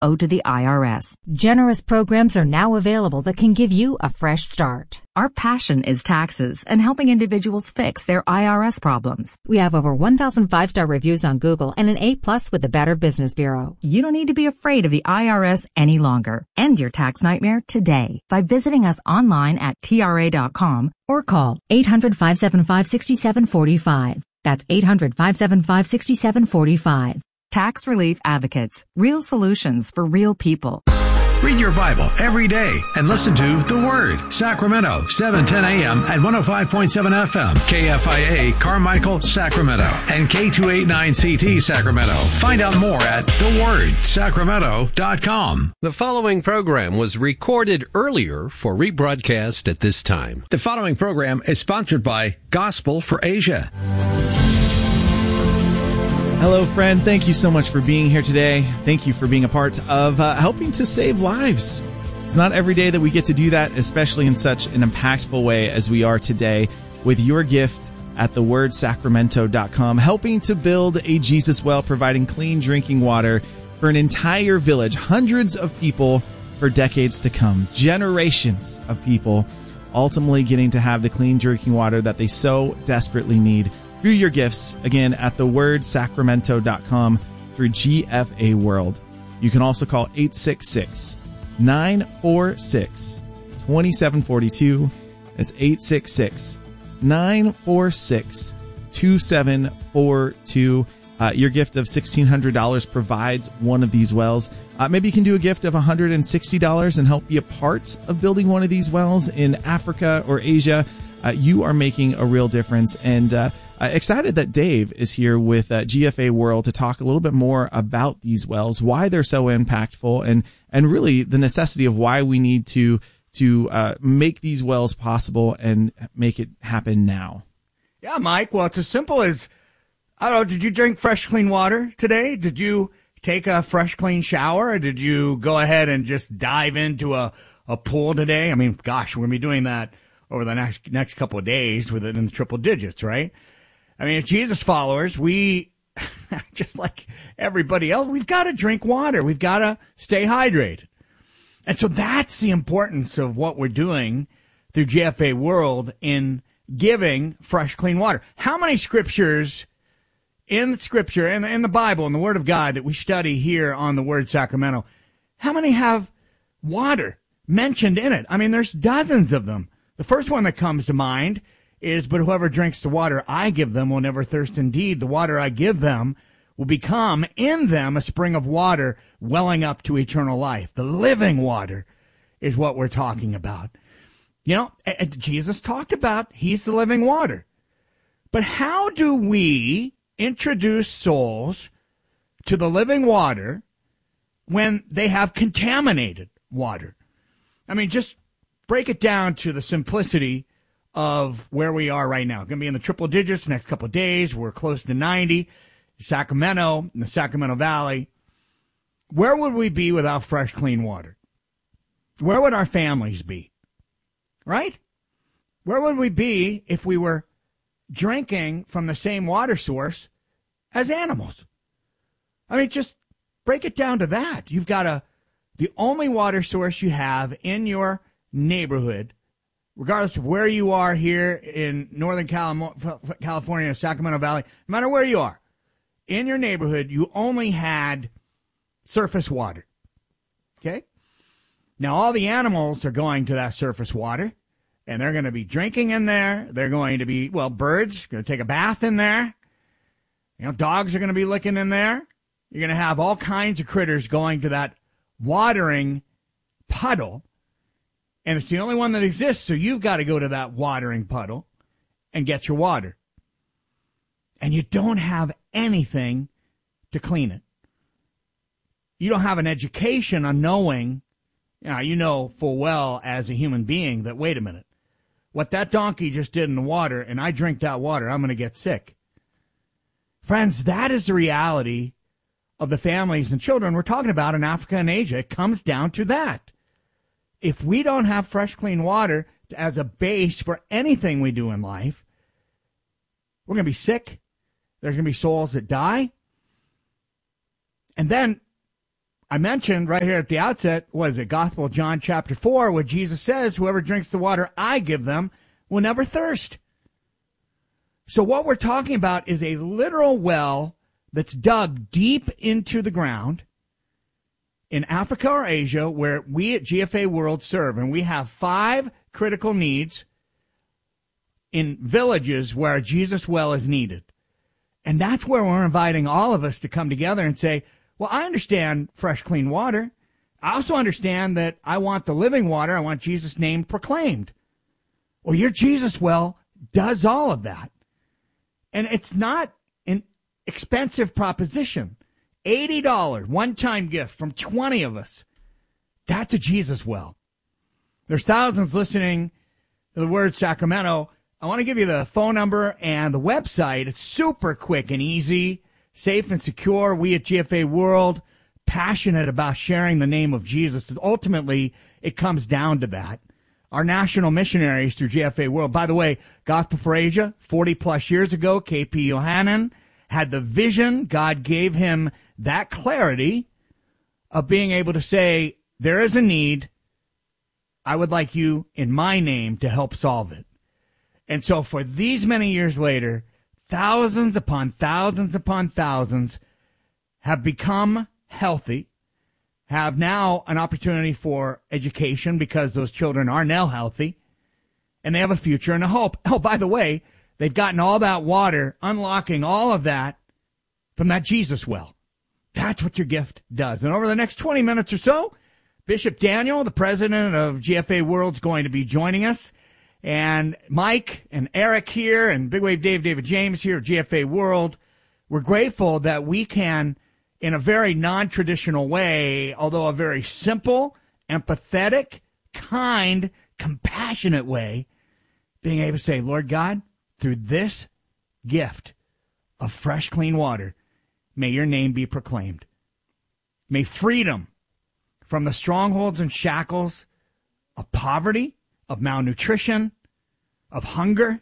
owed to the IRS. Generous programs are now available that can give you a fresh start. Our passion is taxes and helping individuals fix their IRS problems. We have over 1,000 5-star reviews on Google and an A+ with the Better Business Bureau. You don't need to be afraid of the IRS any longer. End your tax nightmare today by visiting us online at TRA.com or call 800-575-6745. That's 800-575-6745. Tax Relief Advocates. Real solutions for real people. Read your Bible every day and listen to The Word, Sacramento, 7:10 a.m. at 105.7 FM, KFIA, Carmichael, Sacramento, and K289CT, Sacramento. Find out more at thewordsacramento.com. The following program was recorded earlier for rebroadcast at this time. The following program is sponsored by Gospel for Asia. Hello, friend. Thank you so much for being here today. Thank you for being a part of helping to save lives. It's not every day that we get to do that, especially in such an impactful way as we are today with your gift at thewordsacramento.com, helping to build a Jesus well, providing clean drinking water for an entire village, hundreds of people for decades to come, generations of people ultimately getting to have the clean drinking water that they so desperately need. Through your gifts, again, at thewordsacramento.com through GFA World. You can also call 866-946-2742. That's 866-946-2742. Your gift of $1,600 provides one of these wells. Maybe you can do a gift of $160 and help be a part of building one of these wells in Africa or Asia. You are making a real difference. And excited that Dave is here with GFA World to talk a little bit more about these wells, why they're so impactful, and really the necessity of why we need to make these wells possible and make it happen now. Yeah, Mike. Well, it's as simple as, I don't know, did you drink fresh, clean water today? Did you take a fresh, clean shower? Or did you go ahead and just dive into a pool today? I mean, gosh, we're going to be doing that over the next couple of days with it in the triple digits, right? I mean, as Jesus followers, we, just like everybody else, we've got to drink water. We've got to stay hydrated. And so that's the importance of what we're doing through GFA World in giving fresh, clean water. How many scriptures in Scripture, in the Bible, in the Word of God that we study here on the Word Sacramento, how many have water mentioned in it? I mean, there's dozens of them. The first one that comes to mind is, but whoever drinks the water I give them will never thirst indeed. The water I give them will become in them a spring of water welling up to eternal life. The living water is what we're talking about. You know, Jesus talked about he's the living water. But how do we introduce souls to the living water when they have contaminated water? I mean, just break it down to the simplicity of where we are right now. Going to be in the triple digits the next couple of days. We're close to 90. Sacramento, in the Sacramento Valley. Where would we be without fresh, clean water? Where would our families be? Right? Where would we be if we were drinking from the same water source as animals? I mean, just break it down to that. You've got the only water source you have in your neighborhood, regardless of where you are here in Northern California, Sacramento Valley, no matter where you are, in your neighborhood, you only had surface water. Okay? Now, all the animals are going to that surface water, and they're going to be drinking in there. They're going to be, birds going to take a bath in there. You know, dogs are going to be licking in there. You're going to have all kinds of critters going to that watering puddle. And it's the only one that exists, so you've got to go to that watering puddle and get your water. And you don't have anything to clean it. You don't have an education on knowing, you know full well as a human being that, wait a minute, what that donkey just did in the water, and I drink that water, I'm going to get sick. Friends, that is the reality of the families and children we're talking about in Africa and Asia. It comes down to that. If we don't have fresh, clean water as a base for anything we do in life, we're going to be sick. There's going to be souls that die. And then I mentioned right here at the outset, was it Gospel of John chapter 4, where Jesus says, whoever drinks the water I give them will never thirst. So what we're talking about is a literal well that's dug deep into the ground in Africa or Asia, where we at GFA World serve, and we have 5 critical needs in villages where a Jesus well is needed. And that's where we're inviting all of us to come together and say, well, I understand fresh, clean water. I also understand that I want the living water. I want Jesus' name proclaimed. Well, your Jesus well does all of that. And it's not an expensive proposition. $80 one-time gift from 20 of us. That's a Jesus well. There's thousands listening to the word Sacramento. I want to give you the phone number and the website. It's super quick and easy, safe and secure. We at GFA World, passionate about sharing the name of Jesus. Ultimately, it comes down to that. Our national missionaries through GFA World. By the way, Gospel for Asia, 40-plus years ago, K.P. Yohanan had the vision. God gave him that clarity of being able to say, there is a need. I would like you, in my name, to help solve it. And so for these many years later, thousands upon thousands upon thousands have become healthy, have now an opportunity for education because those children are now healthy, and they have a future and a hope. Oh, by the way, they've gotten all that water, unlocking all of that from that Jesus well. That's what your gift does. And over the next 20 minutes or so, Bishop Daniel, the president of GFA World, is going to be joining us. And Mike and Eric here and Big Wave David James here at GFA World, we're grateful that we can, in a very non-traditional way, although a very simple, empathetic, kind, compassionate way, being able to say, Lord God, through this gift of fresh, clean water, may your name be proclaimed. May freedom from the strongholds and shackles of poverty, of malnutrition, of hunger,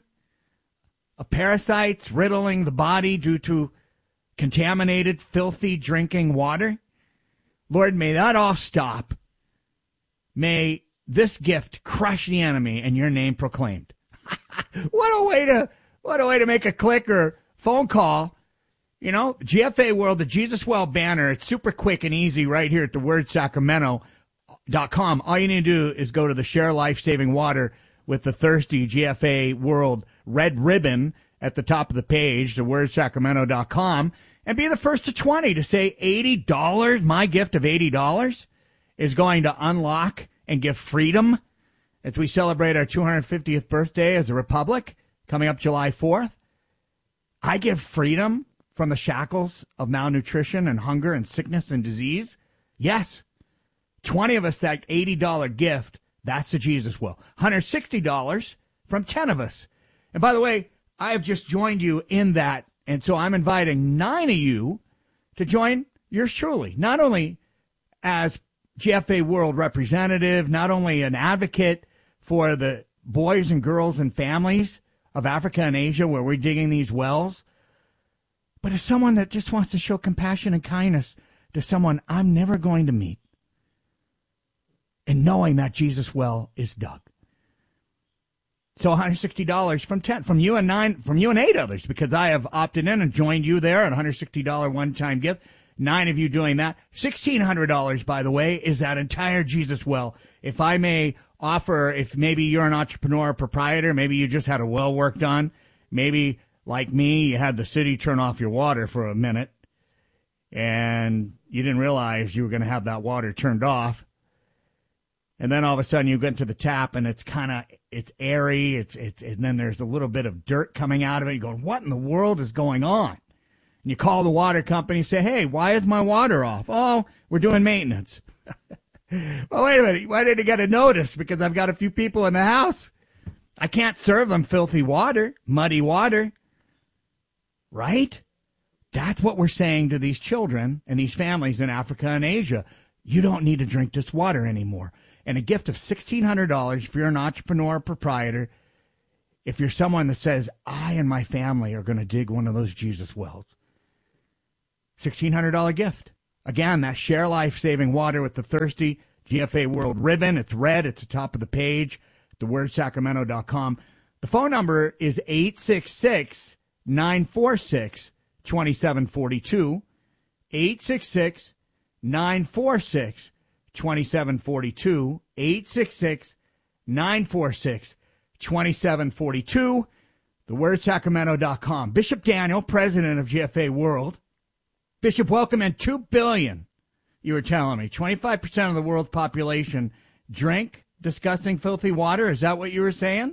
of parasites riddling the body due to contaminated, filthy drinking water. Lord, may that all stop. May this gift crush the enemy and your name proclaimed. What a way to make a click or phone call. You know, GFA World, the Jesus Well banner, it's super quick and easy right here at the wordsacramento.com. All you need to do is go to the Share Life Saving Water with the Thirsty GFA World red ribbon at the top of the page, the wordsacramento.com, and be the first to 20 to say $80, my gift of $80 is going to unlock and give freedom as we celebrate our 250th birthday as a republic coming up July 4th. I give freedom from the shackles of malnutrition and hunger and sickness and disease. Yes. 20 of us, that $80 gift, that's the Jesus Well. $160 from 10 of us. And by the way, I have just joined you in that, and so I'm inviting 9 of you to join yours truly, not only as GFA World representative, not only an advocate for the boys and girls and families of Africa and Asia where we're digging these wells, but as someone that just wants to show compassion and kindness to someone I'm never going to meet, and knowing that Jesus Well is dug. So $160 from 10, from you and 8 others, because I have opted in and joined you there at $160 one-time gift. 9 of you doing that. $1,600, by the way, is that entire Jesus Well. If I may offer, if maybe you're an entrepreneur or proprietor, maybe you just had a well work done, maybe like me, you had the city turn off your water for a minute, and you didn't realize you were going to have that water turned off. And then all of a sudden you get to the tap and it's airy. And then there's a little bit of dirt coming out of it. You're going, what in the world is going on? And you call the water company and say, hey, why is my water off? Oh, we're doing maintenance. Well, wait a minute. Why did it get a notice? Because I've got a few people in the house. I can't serve them filthy water, muddy water. Right? That's what we're saying to these children and these families in Africa and Asia. You don't need to drink this water anymore. And a gift of $1,600 if you're an entrepreneur or proprietor, if you're someone that says, I and my family are going to dig one of those Jesus wells. $1,600 gift. Again, that Share Life-Saving Water with the Thirsty GFA World ribbon. It's red. It's the top of the page at thewordsacramento.com. The phone number is 866-946-2742. 866-946-2742. 866-946-2742. Thewordsacramento.com. Bishop Daniel, president of GFA World. Bishop, welcome in. $2 billion, you were telling me. 25% of the world's population drink disgusting, filthy water. Is that what you were saying?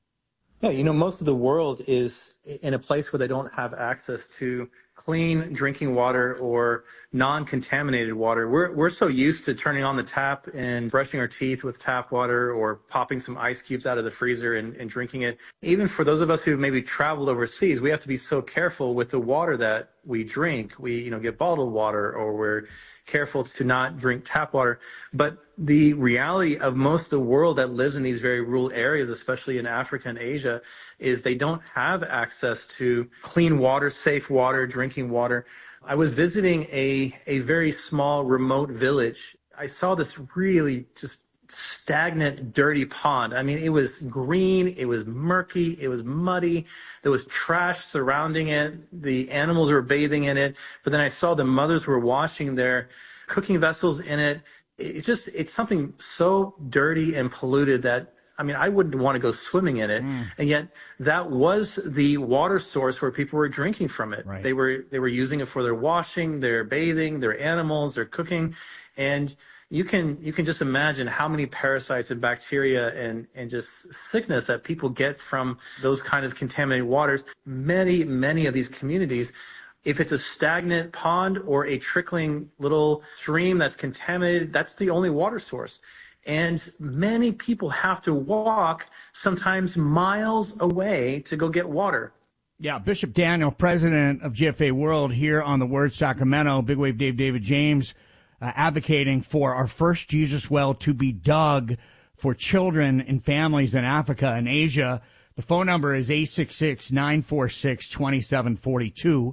Yeah, most of the world is in a place where they don't have access to clean drinking water or non-contaminated water. We're so used to turning on the tap and brushing our teeth with tap water or popping some ice cubes out of the freezer and drinking it. Even for those of us who maybe traveled overseas, we have to be so careful with the water that we drink. We, get bottled water, or we're careful to not drink tap water. But the reality of most of the world that lives in these very rural areas, especially in Africa and Asia, is they don't have access to clean water, safe water, drinking water. I was visiting a very small remote village. I saw this really just stagnant, dirty pond. I mean, it was green, it was murky, it was muddy, there was trash surrounding it, the animals were bathing in it, but then I saw the mothers were washing their cooking vessels in it. It's something so dirty and polluted that, I wouldn't want to go swimming in it. And yet that was the water source where people were drinking from it. Right. They were using it for their washing, their bathing, their animals, their cooking. And you can just imagine how many parasites and bacteria and just sickness that people get from those kind of contaminated waters. Many of these communities, if it's a stagnant pond or a trickling little stream that's contaminated, that's the only water source. And many people have to walk sometimes miles away to go get water. Yeah, Bishop Daniel, president of GFA World, here on the Word Sacramento. Big Wave David James advocating for our first Jesus well to be dug for children and families in Africa and Asia. The phone number is 866-946-2742,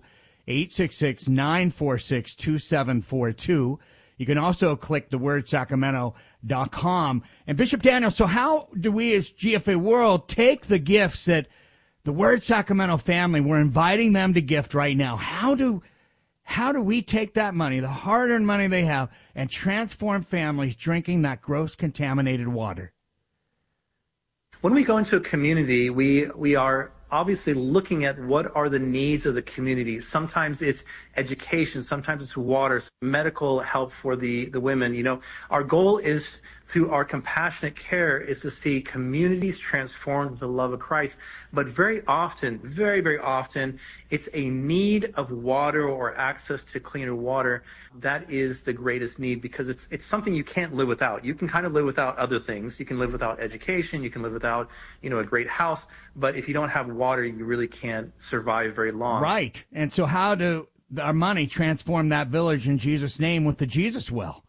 866-946-2742. You can also click thewordsacramento.com. And Bishop Daniel, so how do we as GFA World take the gifts that the Word Sacramento family, we're inviting them to gift right now? How do we take that money, the hard-earned money they have, and transform families drinking that gross contaminated water? When we go into a community, we are obviously looking at what are the needs of the community. Sometimes it's education, sometimes it's water, medical help for the women. Our goal is, through our compassionate care, is to see communities transformed with the love of Christ. But very often, very, very often, it's a need of water or access to cleaner water. That is the greatest need, because it's something you can't live without. You can kind of live without other things. You can live without education. You can live without, a great house. But if you don't have water, you really can't survive very long. Right. And so how do our money transform that village in Jesus' name with the Jesus well?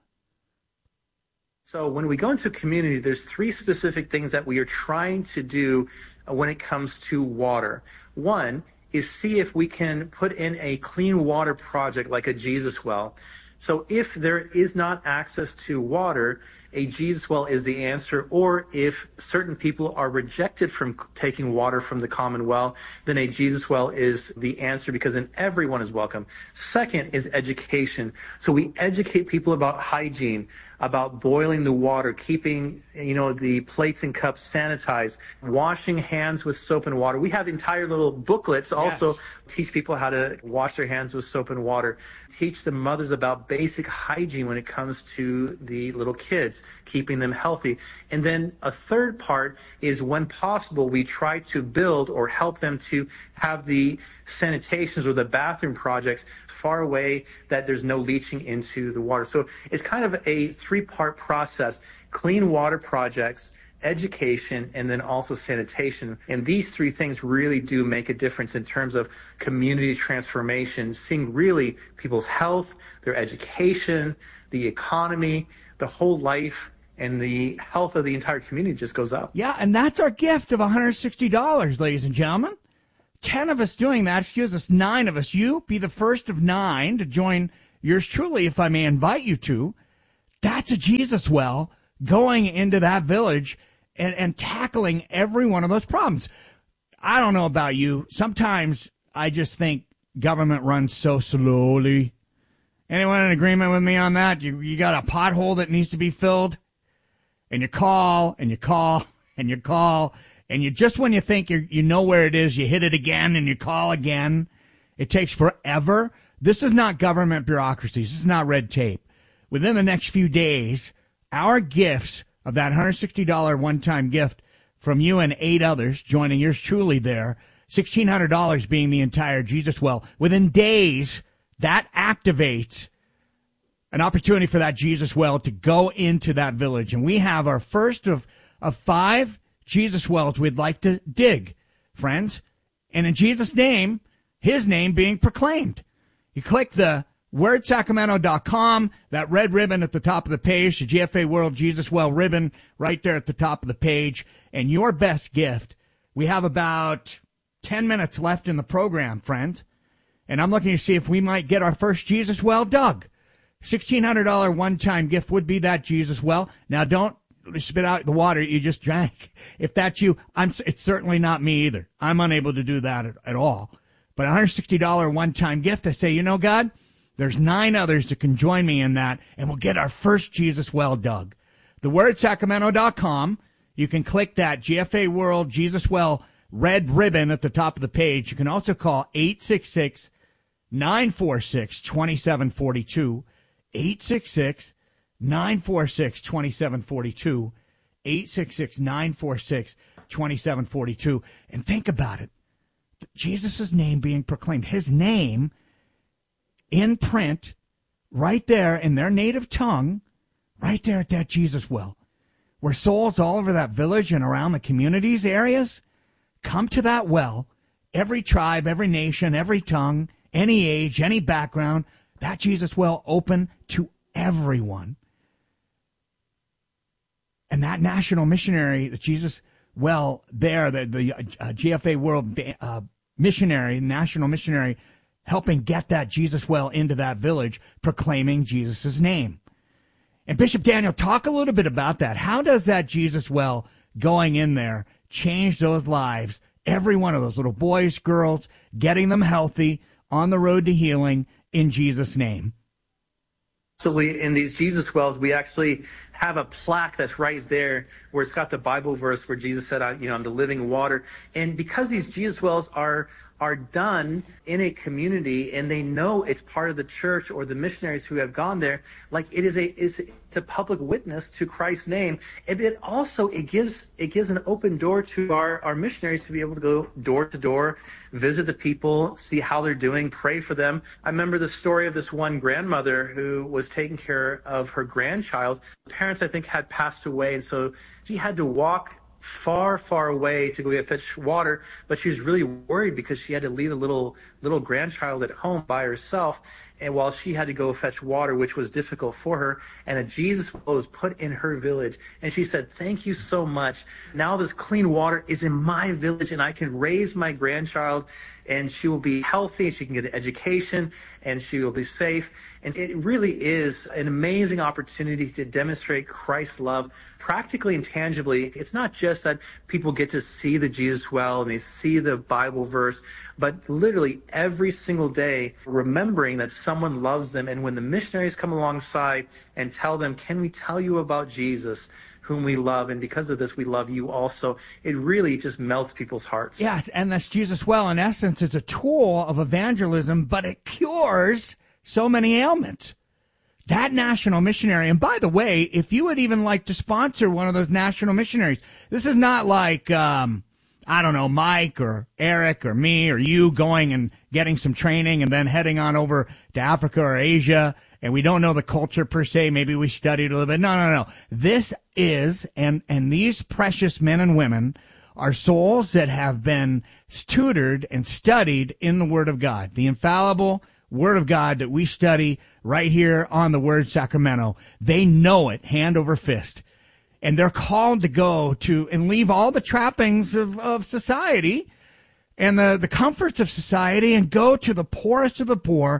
So when we go into a community, there's three specific things that we are trying to do when it comes to water. One is see if we can put in a clean water project like a Jesus well. So if there is not access to water, a Jesus well is the answer. Or if certain people are rejected from taking water from the common well, then a Jesus well is the answer, because then everyone is welcome. Second is education. So we educate people about hygiene, about boiling the water, keeping, the plates and cups sanitized, washing hands with soap and water. We have entire little booklets also teach people how to wash their hands with soap and water, teach the mothers about basic hygiene when it comes to the little kids, keeping them healthy. And then a third part is, when possible, we try to build or help them to have the sanitations or the bathroom projects far away that there's no leaching into the water. So it's kind of a three-part process: clean water projects, education, and then also sanitation. And these three things really do make a difference in terms of community transformation, seeing really people's health, their education, the economy, the whole life, and the health of the entire community just goes up. Yeah, and that's our gift of $160, ladies and gentlemen. 10 of us doing that gives us 9 of us. You be the first of 9 to join yours truly, if I may invite you to, that's a Jesus well going into that village and tackling every one of those problems. I don't know about you. Sometimes I just think government runs so slowly. Anyone in agreement with me on that? You got a pothole that needs to be filled, and you call, and you call, and you call, and you just when you think you know where it is, you hit it again, and you call again. It takes forever. This is not government bureaucracy. This is not red tape. Within the next few days, our gifts of that $160 one-time gift from you and 8 others joining yours truly there, $1,600 being the entire Jesus well. Within days, that activates an opportunity for that Jesus well to go into that village. And we have our first of 5 Jesus wells we'd like to dig, friends. And in Jesus' name, his name being proclaimed. You click the wordsacramento.com, that red ribbon at the top of the page, the GFA World Jesus Well ribbon right there at the top of the page, and your best gift. We have about 10 minutes left in the program, friends, and I'm looking to see if we might get our first Jesus Well dug. $1,600 one-time gift would be that Jesus Well. Now, don't spit out the water you just drank. If that's you, it's certainly not me either. I'm unable to do that at all. But a $160 one-time gift, I say, you know, God, there's 9 others that can join me in that, and we'll get our first Jesus Well dug. TheWordSacramento.com. You can click that GFA World Jesus Well red ribbon at the top of the page. You can also call 866-946-2742. 866-946-2742. 866-946-2742. And think about it. Jesus' name being proclaimed. His name in print, right there in their native tongue, right there at that Jesus well, where souls all over that village and around the communities areas come to that well, every tribe, every nation, every tongue, any age, any background, that Jesus well open to everyone. And that national missionary, the Jesus well there, the GFA World missionary, national missionary, helping get that Jesus well into that village, proclaiming Jesus' name. And Bishop Daniel, talk a little bit about that. How does that Jesus well going in there change those lives, every one of those little boys, girls, getting them healthy, on the road to healing in Jesus' name? Absolutely. In these Jesus wells, we actually have a plaque that's right there where it's got the Bible verse where Jesus said, I'm the living water. And because these Jesus wells are done in a community and they know it's part of the church or the missionaries who have gone there, like it's a public witness to Christ's name. And it gives an open door to our missionaries to be able to go door to door, visit the people, see how they're doing, pray for them. I remember the story of this one grandmother who was taking care of her grandchild. Her parents, I think, had passed away, and so she had to walk far, far away to go fetch water, but she was really worried because she had to leave a little grandchild at home by herself, and while she had to go fetch water, which was difficult for her, and a Jesus well was put in her village, and she said, thank you so much. Now this clean water is in my village, and I can raise my grandchild, and she will be healthy, she can get an education, and she will be safe. And it really is an amazing opportunity to demonstrate Christ's love practically and tangibly. It's not just that people get to see the Jesus well and they see the Bible verse, but literally every single day remembering that someone loves them. And when the missionaries come alongside and tell them, can we tell you about Jesus, whom we love, and because of this we love you also, it really just melts people's hearts. Yes, and that's Jesus well, in essence, it's a tool of evangelism, but it cures so many ailments. That national missionary, and by the way, if you would even like to sponsor one of those national missionaries, this is not like, Mike or Eric or me or you going and getting some training and then heading on over to Africa or Asia, and we don't know the culture per se. Maybe we studied a little bit. No. This is, and these precious men and women are souls that have been tutored and studied in the Word of God, the infallible Word of God that we study right here on the Word Sacramento. They know it hand over fist. And they're called to go to and leave all the trappings of society and the comforts of society and go to the poorest of the poor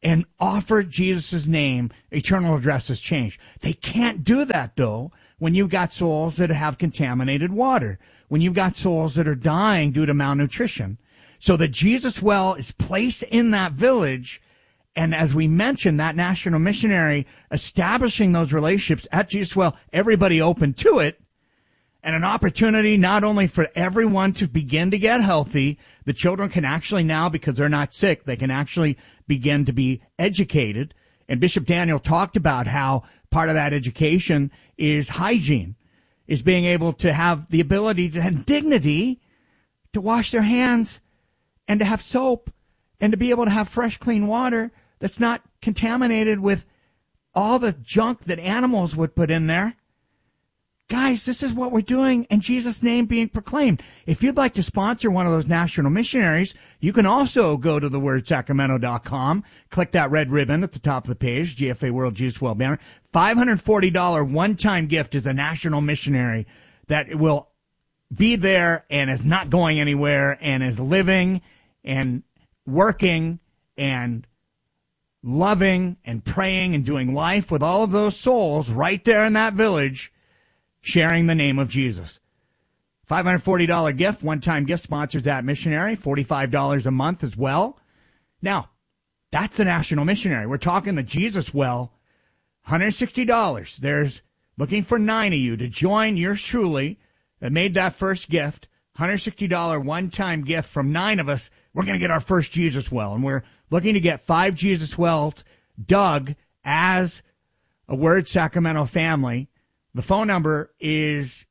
and offer Jesus' name, eternal address is changed. They can't do that, though, when you've got souls that have contaminated water, when you've got souls that are dying due to malnutrition. So the Jesus Well is placed in that village, and as we mentioned, that national missionary establishing those relationships at Jesus Well, everybody open to it, and an opportunity not only for everyone to begin to get healthy, the children can actually now, because they're not sick, they can actually begin to be educated. And Bishop Daniel talked about how part of that education is hygiene, is being able to have the ability to have dignity to wash their hands and to have soap and to be able to have fresh, clean water that's not contaminated with all the junk that animals would put in there. Guys, this is what we're doing, and Jesus' name being proclaimed. If you'd like to sponsor one of those national missionaries, you can also go to thewordsacramento.com, click that red ribbon at the top of the page, GFA World Jesus Well banner. $540 one-time gift is a national missionary that will be there and is not going anywhere and is living and working and loving and praying and doing life with all of those souls right there in that village, sharing the name of Jesus. $540 gift, one-time gift, sponsors that missionary, $45 a month as well. Now, that's the national missionary. We're talking the Jesus Well, $160. There's looking for 9 of you to join yours truly that made that first gift, $160 one-time gift from 9 of us. We're going to get our first Jesus Well, and we're looking to get 5 Jesus Wells dug as a Word Sacramento family. The phone number is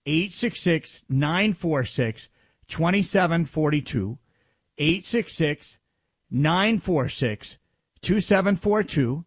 866-946-2742, 866-946-2742,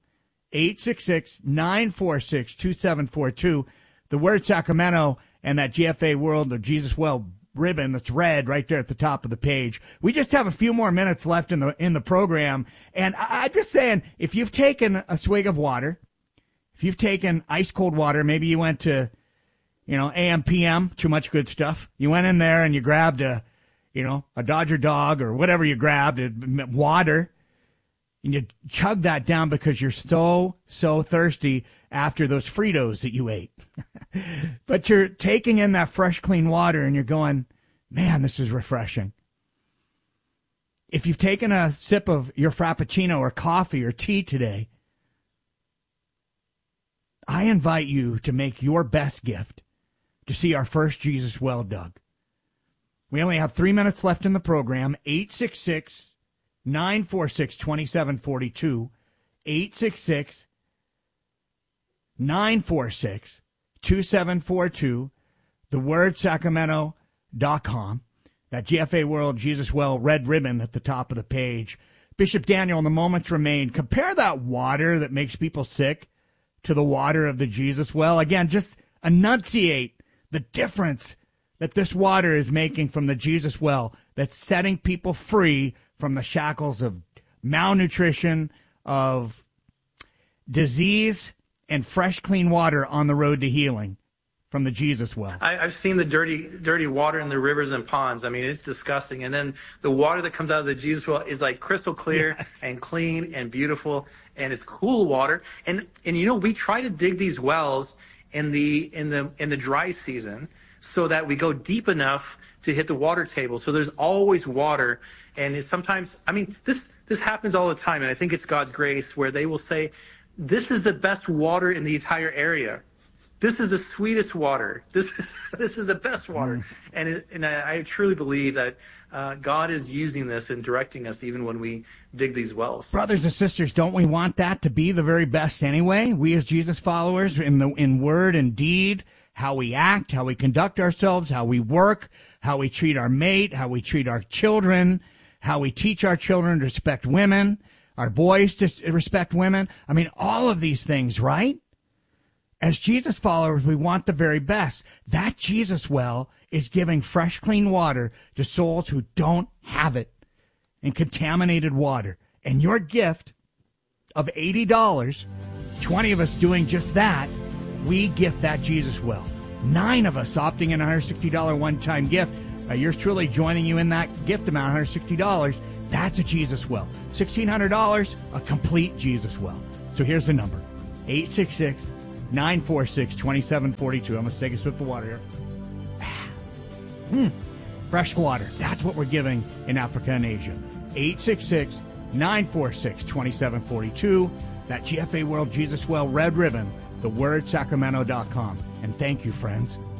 866-946-2742. The Word Sacramento and that GFA World of Jesus Well ribbon that's red right there at the top of the page. We just have a few more minutes left in the program, and I'm just saying, if you've taken a swig of water, if you've taken ice cold water, maybe you went to, AM, PM, too much good stuff. You went in there and you grabbed a Dodger dog or whatever you grabbed, water, and you chugged that down because you're so thirsty after those Fritos that you ate. But you're taking in that fresh, clean water and you're going, man, this is refreshing. If you've taken a sip of your Frappuccino or coffee or tea today, I invite you to make your best gift to see our first Jesus Well dug. We only have 3 minutes left in the program. 866-946-2742. 866-946-2742. thewordsacramento.com. That GFA World Jesus Well red ribbon at the top of the page. Bishop Daniel, in the moments remain, compare that water that makes people sick to the water of the Jesus Well. Again, just enunciate the difference that this water is making from the Jesus Well, that's setting people free from the shackles of malnutrition, of disease, and fresh, clean water on the road to healing from the Jesus Well. I've seen the dirty water in the rivers and ponds. I mean, it's disgusting. And then the water that comes out of the Jesus Well is like crystal clear and clean and beautiful, and it's cool water. And we try to dig these wells in the dry season so that we go deep enough to hit the water table. So there's always water. And it's sometimes, this happens all the time. And I think it's God's grace where they will say, this is the best water in the entire area. This is the sweetest water. This is the best water. And I truly believe that God is using this and directing us even when we dig these wells. Brothers and sisters, don't we want that to be the very best anyway? We as Jesus followers, in word and deed, how we act, how we conduct ourselves, how we work, how we treat our mate, how we treat our children, how we teach our children to respect women, our boys to respect women. All of these things, right? As Jesus followers, we want the very best. That Jesus Well is giving fresh, clean water to souls who don't have it, and contaminated water. And your gift of $80, 20 of us doing just that, we gift that Jesus Well. 9 of us opting in a $160 one-time gift. Yours truly joining you in that gift amount, $160. That's a Jesus well. $1,600, a complete Jesus well. So here's the number, 866-946-2742. I'm going to take a sip of water here. Fresh water. That's what we're giving in Africa and Asia. 866-946-2742. That GFA World Jesus Well Red Ribbon, thewordsacramento.com. And thank you, friends.